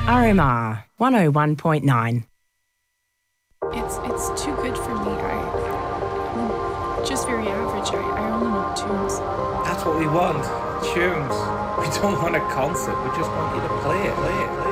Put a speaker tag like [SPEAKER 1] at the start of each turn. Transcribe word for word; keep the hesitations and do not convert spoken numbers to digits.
[SPEAKER 1] R M R one oh one point nine.
[SPEAKER 2] It's it's too good for me. I, I'm just very average. I, I only want tunes.
[SPEAKER 3] That's what we want. Tunes. We don't want a concert. We just want you to play it, play it, play it.